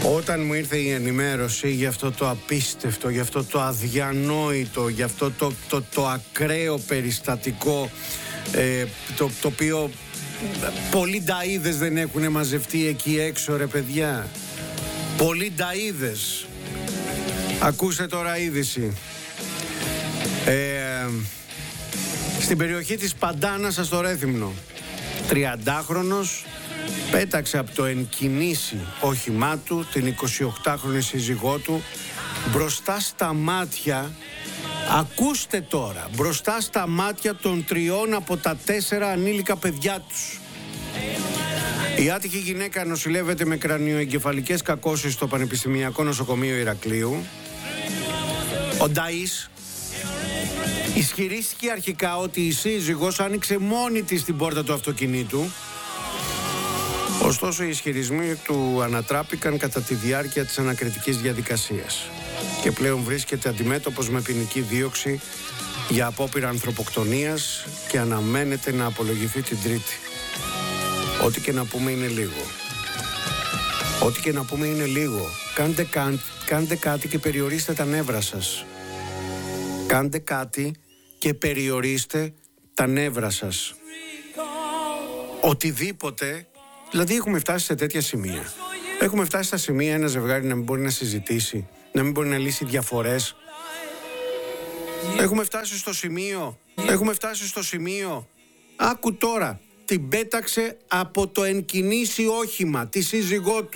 Όταν μου ήρθε η ενημέρωση για αυτό το απίστευτο, για αυτό το αδιανόητο, για αυτό το ακραίο περιστατικό, το οποίο πολλοί νταΐδες δεν έχουν μαζευτεί εκεί έξω, ρε παιδιά. Πολλοί νταΐδες. Ακούστε τώρα είδηση. Στην περιοχή της Παντάνας στο Ρέθυμνο, 30χρονος πέταξε από το ενκινήσι όχημά του την 28χρονη σύζυγό του μπροστά στα μάτια, ακούστε τώρα, μπροστά στα μάτια των 3 από τα 4 ανήλικα παιδιά τους. Η άτυχη γυναίκα νοσηλεύεται με κρανιοεγκεφαλικές κακώσεις στο Πανεπιστημιακό Νοσοκομείο Ηρακλείου. Ο νταΐς ισχυρίστηκε αρχικά ότι η σύζυγος άνοιξε μόνη της την πόρτα του αυτοκινήτου. Ωστόσο, οι ισχυρισμοί του ανατράπηκαν κατά τη διάρκεια της ανακριτικής διαδικασίας και πλέον βρίσκεται αντιμέτωπος με ποινική δίωξη για απόπειρα ανθρωποκτονίας και αναμένεται να απολογηθεί την Τρίτη. Ό,τι και να πούμε είναι λίγο. Ό,τι και να πούμε είναι λίγο. Κάντε κάτι και περιορίστε τα νεύρα σας. Κάντε κάτι και περιορίστε τα νεύρα σας. Οτιδήποτε. Δηλαδή έχουμε φτάσει σε τέτοια σημεία. Έχουμε φτάσει στα σημεία ένα ζευγάρι να μην μπορεί να συζητήσει, να μην μπορεί να λύσει διαφορές. Έχουμε φτάσει στο σημείο. Άκου τώρα, την πέταξε από το ενκινήσι όχημα, τη σύζυγό του.